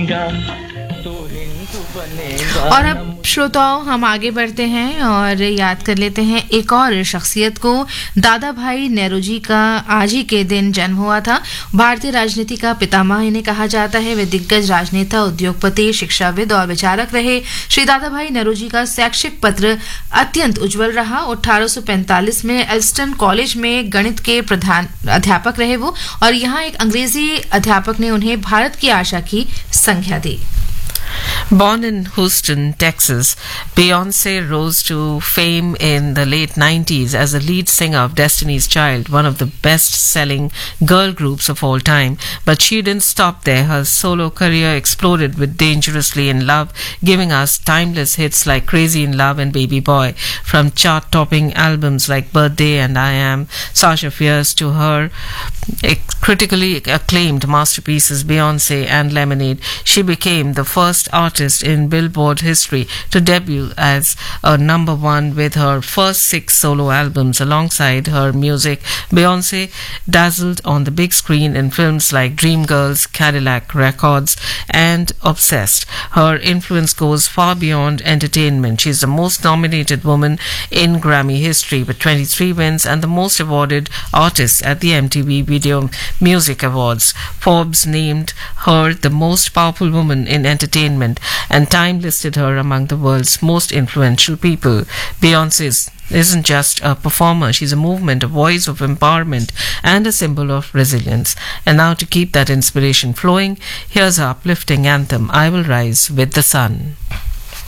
बनेगा तो हिंदू बनेगा। और अब श्रोताओं हम आगे बढ़ते हैं और याद कर लेते हैं एक और शख्सियत को। दादा भाई नेहरू का आज ही के दिन जन्म हुआ था। भारतीय राजनीति का पितामह इन्हें कहा जाता है। वे दिग्गज राजनेता, उद्योगपति, शिक्षाविद और विचारक रहे। श्री दादा भाई नेहरू का शैक्षिक पत्र अत्यंत उज्जवल रहा। 1845 में एल्स्टन कॉलेज में गणित के प्रधान अध्यापक रहे वो, और यहाँ एक अंग्रेजी अध्यापक ने उन्हें भारत की आशा की संज्ञा दी। Born in Houston, Texas, Beyoncé rose to fame in the late 90s as the lead singer of Destiny's Child, one of the best-selling girl groups of all time. But she didn't stop there. Her solo career exploded with Dangerously in Love, giving us timeless hits like Crazy in Love and Baby Boy. From chart-topping albums like Birthday and I Am, Sasha Fierce, to her critically acclaimed masterpieces Beyoncé and Lemonade, she became the first artist in Billboard history to debut as a number one with her first 6 solo albums. Alongside her music, Beyoncé dazzled on the big screen in films like Dreamgirls, Cadillac Records, and Obsessed. Her influence goes far beyond entertainment. She is the most nominated woman in Grammy history with 23 wins and the most awarded artist at the MTV Video Music Awards. Forbes named her the most powerful woman in entertainment, and Time listed her among the world's most influential people. Beyoncé isn't just a performer, she's a movement, a voice of empowerment, and a symbol of resilience. And now, to keep that inspiration flowing, here's our uplifting anthem, I Will Rise with the Sun.